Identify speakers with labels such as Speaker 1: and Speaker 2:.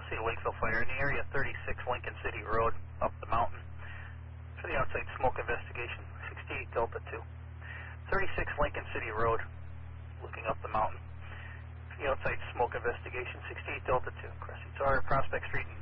Speaker 1: City Lakeville Fire in the area 36 Lincoln City Road, up the mountain. For the outside smoke investigation, 68 Delta 2. 36 Lincoln City Road, looking up the mountain. For the outside smoke investigation, 68 Delta 2. Crossing Tar, Prospect Street and